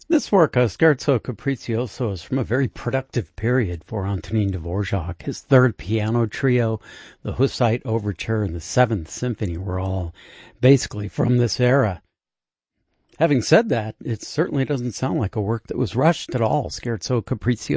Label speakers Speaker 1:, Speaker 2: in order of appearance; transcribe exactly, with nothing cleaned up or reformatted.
Speaker 1: This work, uh, Scherzo Capriccioso, is from a very productive period for Antonin Dvorak. His third piano trio, the Hussite Overture, and the Seventh Symphony were all basically from this era. Having said that, it certainly doesn't sound like a work that was rushed at all. Scherzo Capriccioso